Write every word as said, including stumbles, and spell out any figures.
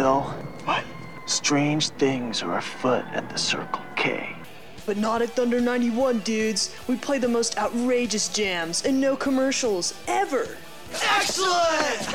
Bill? What? Strange things are afoot at the Circle K. But not at Thunder ninety-one, dudes. We play the most outrageous jams and no commercials, ever. Excellent!